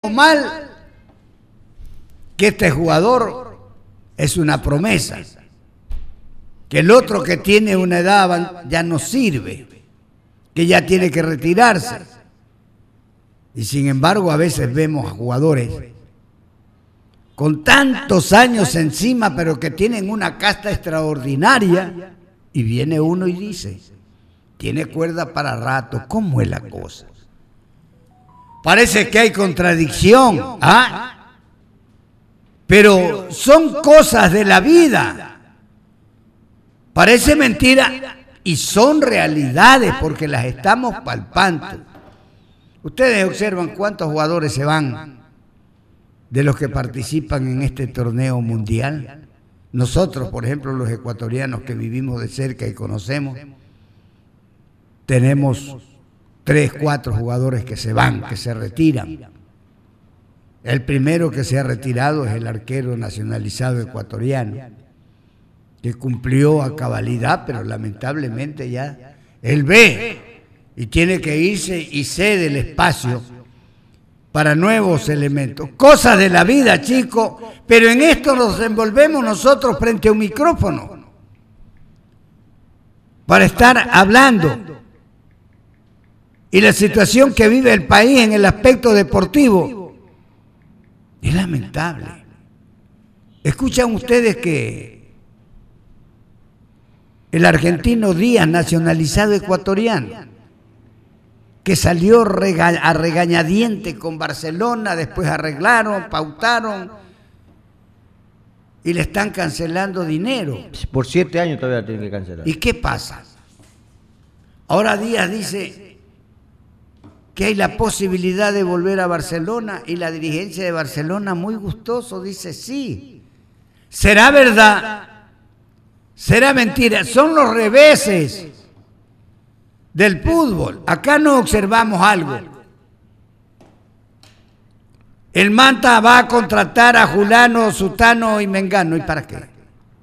o mal que este jugador es una promesa, que el otro que tiene una edad ya no sirve, que ya tiene que retirarse. Y sin embargo a veces vemos a jugadores con tantos años encima, pero que tienen una casta extraordinaria, y viene uno y dice, tiene cuerda para rato. ¿Cómo es la cosa? Parece que hay contradicción, ¿ah? Pero son cosas de la vida. Parece mentira y son realidades porque las estamos palpando. Ustedes observan cuántos jugadores se van de los que participan en este torneo mundial. Nosotros, por ejemplo, los ecuatorianos que vivimos de cerca y conocemos, tenemos 3, 4 jugadores que se van, que se retiran. El primero que se ha retirado es el arquero nacionalizado ecuatoriano, que cumplió a cabalidad, pero lamentablemente ya él ve y tiene que irse y cede el espacio para nuevos elementos. Cosas de la vida, chicos, pero en esto nos envolvemos nosotros frente a un micrófono para estar hablando. Y la situación que vive el país en el aspecto deportivo es lamentable. Escuchan ustedes que el argentino Díaz, nacionalizado ecuatoriano, que salió a regañadiente con Barcelona, después arreglaron, pautaron y le están cancelando dinero. Por 7 años todavía tienen que cancelar. ¿Y qué pasa? Ahora Díaz dice que hay la posibilidad de volver a Barcelona y la dirigencia de Barcelona, muy gustoso, dice sí. ¿Será verdad? ¿Será mentira? Son los reveses del fútbol. Acá no observamos algo. El Manta va a contratar a Julano, Sutano y Mengano. ¿Y para qué?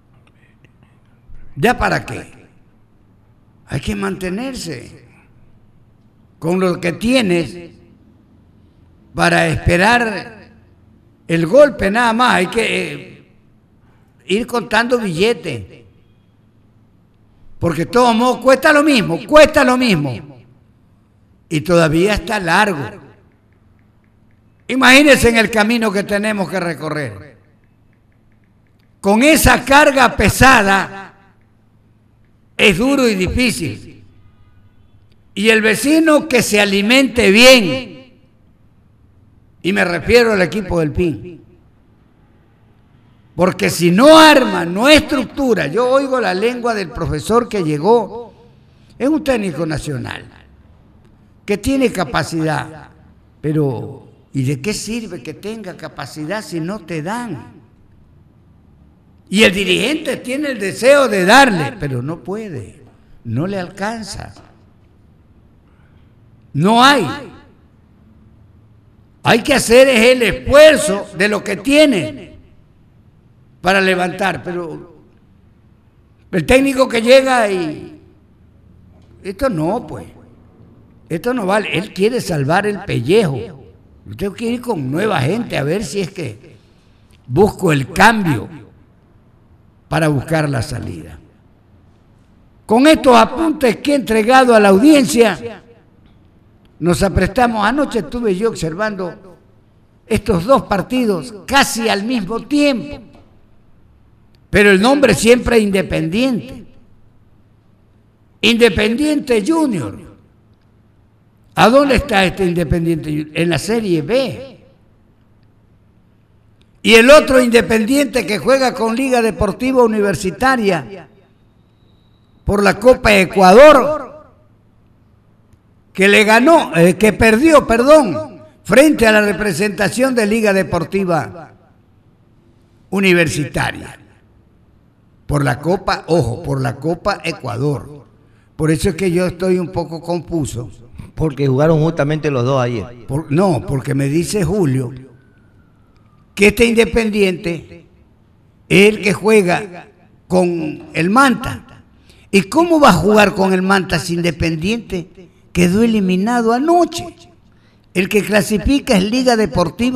¿Ya para qué? Hay que mantenerse con lo que tienes para esperar el golpe nada más. Hay que ir contando billetes. Porque de todos modos cuesta lo mismo. Y todavía está largo. Imagínense en el camino que tenemos que recorrer. Con esa carga pesada es duro y difícil. Y el vecino que se alimente bien, y me refiero al equipo del PIN, porque si no arma, no estructura. Yo oigo la lengua del profesor que llegó, es un técnico nacional, que tiene capacidad, pero ¿y de qué sirve que tenga capacidad si no te dan? Y el dirigente tiene el deseo de darle, pero no puede, no le alcanza. No hay. Hay que hacer es el esfuerzo de lo que tiene para levantar, pero el técnico que llega y esto no, pues, esto no vale. Él quiere salvar el pellejo. Yo tengo que ir con nueva gente a ver si es que busco el cambio para buscar la salida. Con estos apuntes que he entregado a la audiencia, nos aprestamos. Anoche estuve yo observando estos dos partidos casi al mismo tiempo, pero el nombre siempre es Independiente. Independiente Junior. ¿A dónde está este Independiente Junior? En la Serie B. Y el otro Independiente que juega con Liga Deportiva Universitaria por la Copa Ecuador, que le ganó, que perdió, frente a la representación de Liga Deportiva Universitaria. Por la Copa, ojo, por la Copa Ecuador. Por eso es que yo estoy un poco confuso. Porque jugaron justamente los dos ayer. No, porque me dice Julio que este Independiente es el que juega con el Manta. ¿Y cómo va a jugar con el Manta si Independiente quedó eliminado anoche? El que clasifica es Liga Deportiva